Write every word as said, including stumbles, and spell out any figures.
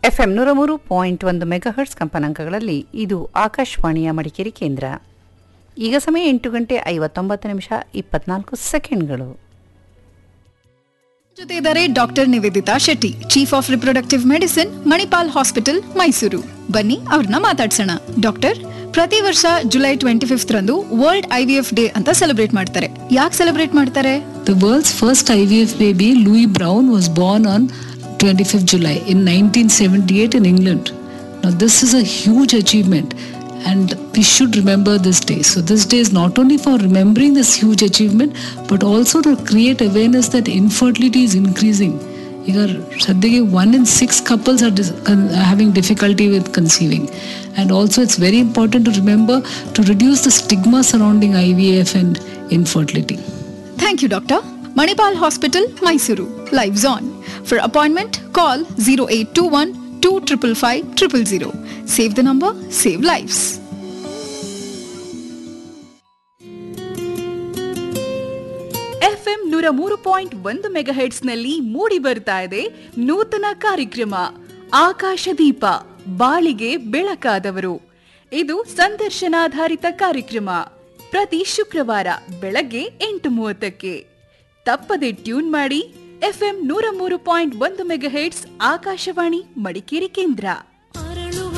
FM ನೂರ ಮೂರು point ಒಂದು ಮೆಗಾಹರ್ಟ್ಸ್ ಕಂಪನಾಂಕಗಳಲ್ಲಿ ಇದು ಆಕಾಶವಾಣಿಯ ಮಡಿಕೇರಿ ಕೇಂದ್ರ. ಈಗ ಸಮಯ ಎಂಟು ಗಂಟೆ ಐವತ್ತೊಂಬತ್ತು ನಿಮಿಷ ಇಪ್ಪತ್ನಾಲ್ಕು ಸೆಕೆಂಡ್ಗಳು. ಜೊತೆ ಇದ್ದಾರೆ doctor Nivedita Shetty, chief of reproductive medicine, Manipal hospital, Mysuru. ಬನ್ನಿ ಅವ್ರನ್ನ ಮಾತಾಡ್ಸೋಣ. ಡಾಕ್ಟರ್, ಪ್ರತಿ ವರ್ಷ ಜುಲೈ ಟ್ವೆಂಟಿ ಫಿಫ್ತ್ ರಂದು ವರ್ಲ್ಡ್ ಐವಿಎಫ್ ಡೇ ಅಂತ ಸೆಲೆಬ್ರೇಟ್ ಮಾಡ್ತಾರೆ. ಯಾಕೆ ಸೆಲೆಬ್ರೇಟ್ ಮಾಡ್ತಾರೆ? The world's first I V F baby, Louis Brown, was born on twenty-fifth July in nineteen seventy-eight in England. Now this is a huge achievement and we should remember this day. So this day is not only for remembering this huge achievement but also to create awareness that infertility is increasing. Here, sadhige one in six couples are dis- con- having difficulty with conceiving, and also it's very important to remember to reduce the stigma surrounding I V F and infertility. Thank you, Doctor. Manipal Hospital, Mysuru. Lives on. For appointment, call zero eight two one two five five five zero zero. Save the number, save lives. FM ನೂರ ಮೂರು point ಒಂದು megahertz ನಲ್ಲಿ ಮೂಡಿ ಬರ್ತಾ ಇದೆ ನೂತನ ಕಾರ್ಯಕ್ರಮ ಆಕಾಶದೀಪ, ಬಾಳಿಗೆ ಬೆಳಕಾದವರು. ಇದು ಸಂದರ್ಶನಾಧಾರಿತ ಕಾರ್ಯಕ್ರಮ. ಪ್ರತಿ ಶುಕ್ರವಾರ ಬೆಳಗ್ಗೆ ಎಂಟು ಮೂವತ್ತಕ್ಕೆ ತಪ್ಪದೆ ಟ್ಯೂನ್ ಮಾಡಿ. ಎಫ್ಎಂ ನೂರ ಮೂರು ಪಾಯಿಂಟ್ ಒಂದು ಮೆಗಾಹೆಟ್ಸ್ ಆಕಾಶವಾಣಿ ಮಡಿಕೇರಿ ಕೇಂದ್ರ.